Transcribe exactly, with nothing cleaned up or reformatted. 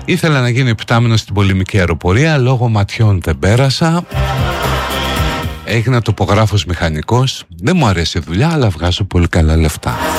Ήθελα να γίνω υπτάμενος στην πολεμική αεροπορία, λόγω ματιών δεν πέρασα. Έγινα τοπογράφος μηχανικός. Δεν μου αρέσει η δουλειά, αλλά βγάζω πολύ καλά λεφτά.